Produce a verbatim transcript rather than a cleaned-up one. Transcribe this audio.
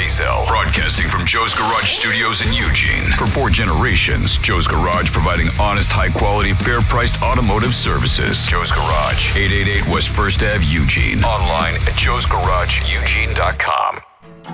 Maisel, broadcasting from Joe's Garage Studios in Eugene. For four generations, Joe's Garage providing honest, high-quality, fair-priced automotive services. Joe's Garage, eight eighty-eight West First Avenue, Eugene. Online at joes garage eugene dot com.